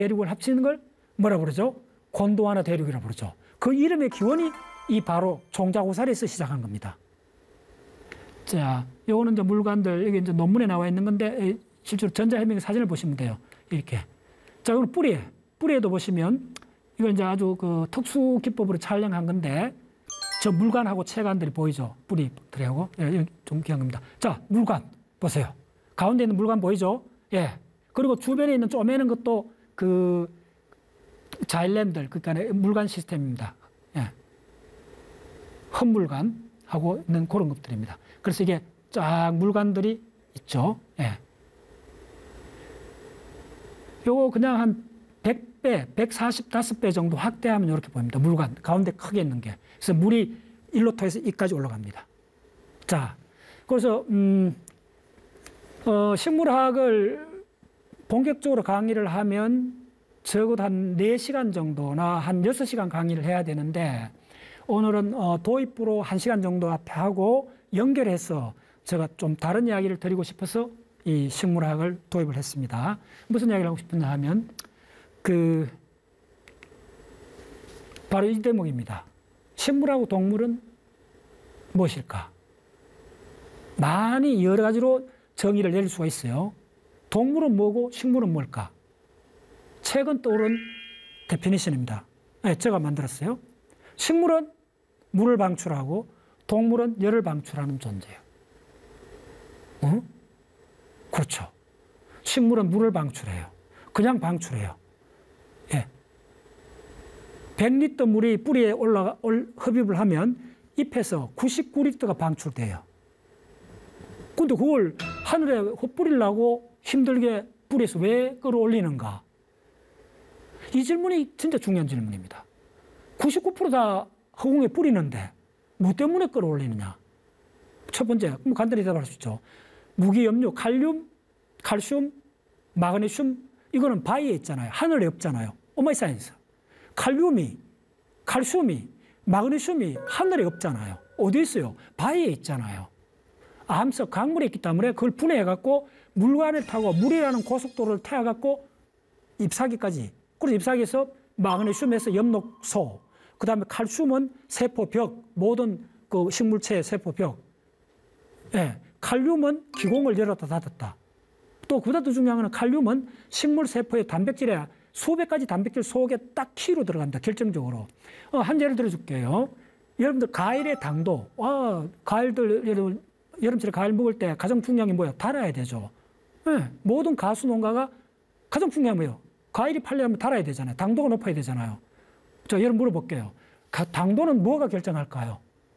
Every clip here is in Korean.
대륙을 합치는 걸 뭐라 부르죠? 곤도와나 대륙이라 부르죠. 그 이름의 기원이 이 바로 종자고사리에서 시작한 겁니다. 자, 요거는 이제 물관들, 여기 이제 논문에 나와 있는 건데, 실제로 전자해밍 사진을 보시면 돼요. 이렇게. 자, 이거는 뿌리에도 보시면, 이걸 이제 아주 그 특수 기법으로 촬영한 건데, 저 물관하고 체관들이 보이죠? 뿌리들하고. 예, 좀 귀한 겁니다. 자, 물관 보세요. 가운데 있는 물관 보이죠? 예. 그리고 주변에 있는 쪼매는 것도 그 자일랜들, 그러니까 물관 시스템입니다. 예. 헛물관하고 있는 그런 것들입니다. 그래서 이게 쫙 물관들이 있죠. 예. 요거 그냥 한 100배, 145배 정도 확대하면 이렇게 보입니다. 물관, 가운데 크게 있는 게. 그래서 물이 일로 터에서 이까지 올라갑니다. 자, 그래서 식물학을 본격적으로 강의를 하면 적어도 한 4시간 정도나 한 6시간 강의를 해야 되는데, 오늘은 도입부로 1시간 정도 앞에 하고 연결해서 제가 좀 다른 이야기를 드리고 싶어서 이 식물학을 도입을 했습니다. 무슨 이야기를 하고 싶었냐 하면, 바로 이 대목입니다. 식물하고 동물은 무엇일까? 많이 여러 가지로 정의를 내릴 수가 있어요. 동물은 뭐고 식물은 뭘까? 최근 떠오른 데피니션입니다. 네, 제가 만들었어요. 식물은 물을 방출하고 동물은 열을 방출하는 존재예요. 응? 그렇죠. 식물은 물을 방출해요. 그냥 방출해요. 예. 100리터 물이 뿌리에 흡입을 하면 잎에서 99리터가 방출돼요. 근데 그걸 하늘에 흩뿌리려고 힘들게 뿌리에서 왜 끌어올리는가? 이 질문이 진짜 중요한 질문입니다. 99% 다 허공에 뿌리는데 뭐 때문에 끌어올리느냐? 첫 번째, 간단히 대답할 수 있죠. 무기염료, 칼륨, 칼슘, 마그네슘, 이거는 바위에 있잖아요. 하늘에 없잖아요. 오마이 사이언스. 칼륨이, 칼슘이, 마그네슘이 하늘에 없잖아요. 어디 있어요? 바위에 있잖아요. 암석, 강물에 있기 때문에 그걸 분해해갖고 물관을 타고 물이라는 고속도로를 태워갖고 잎사귀까지. 그래서 잎사귀에서 마그네슘에서 엽록소, 그 다음에 칼슘은 세포벽, 모든 그 식물체의 세포벽. 예, 칼륨은 기공을 열었다 닫았다. 또 그보다 더 중요한 건 칼륨은 식물 세포의 단백질에 수백 가지 단백질 속에 딱 키로 들어간다, 결정적으로. 한 예를 들어줄게요. 여러분들 과일의 당도, 과일들, 여름철에 과일 먹을 때 가장 중요한 게 뭐예요? 달아야 되죠. 네, 모든 가수 농가가 가장 중요한 게 뭐예요? 과일이 팔려면 달아야 되잖아요. 당도가 높아야 되잖아요. 자, 여러분 물어볼게요. 당도는 뭐가 결정할까요?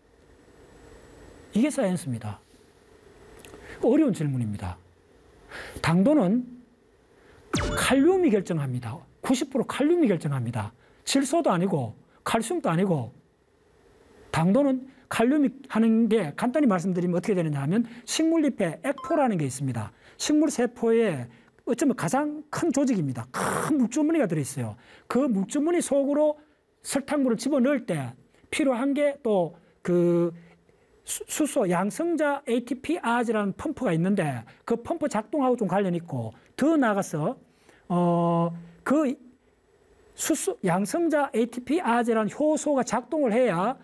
이게 사이언스입니다. 어려운 질문입니다. 당도는 칼륨이 결정합니다. 90% 칼륨이 결정합니다. 질소도 아니고 칼슘도 아니고. 당도는 칼륨이 하는 게 간단히 말씀드리면 어떻게 되느냐 하면 식물잎에 액포라는 게 있습니다. 식물 세포에 어쩌면 가장 큰 조직입니다. 큰 물주머니가 들어있어요. 그 물주머니 속으로 설탕물을 집어넣을 때 필요한 게 또 그 수소 양성자 ATPase라는 펌프가 있는데 그 펌프 작동하고 좀 관련이 있고, 더 나아가서 그 수소 양성자 ATPase라는 효소가 작동을 해야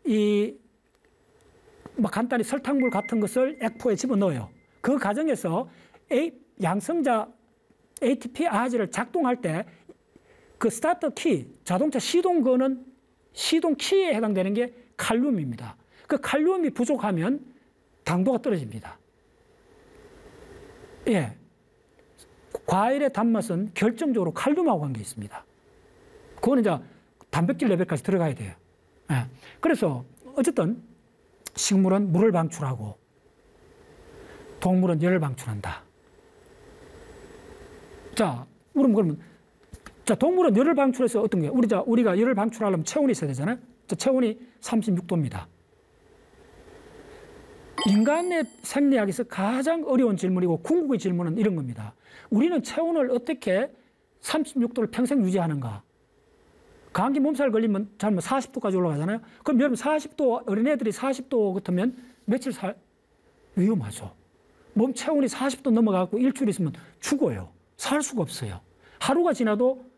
간단히 설탕물 같은 것을 액포에 집어넣어요. 그 과정에서 양성자 ATPase를 작동할 때 그 스타트 키, 자동차 시동 거는 시동 키에 해당되는 게 칼륨입니다. 그 칼륨이 부족하면 당도가 떨어집니다. 예. 과일의 단맛은 결정적으로 칼륨하고 관계 있습니다. 그거는 이제 단백질 레벨까지 들어가야 돼요. 예. 그래서 어쨌든 식물은 물을 방출하고 동물은 열을 방출한다. 자, 그러면 자, 동물은 열을 방출해서 어떤 게 우리가 열을 방출하려면 체온이 있어야 되잖아요. 자, 체온이 36도입니다. 인간의 생리학에서 가장 어려운 질문이고 궁극의 질문은 이런 겁니다. 우리는 체온을 어떻게 36도를 평생 유지하는가? 감기 몸살 걸리면 잘못 40도까지 올라가잖아요. 그럼 여러분 40도, 어린애들이 40도 같으면 며칠 위험하죠. 몸 체온이 40도 넘어가고 일주일 있으면 죽어요. 살 수가 없어요. 하루가 지나도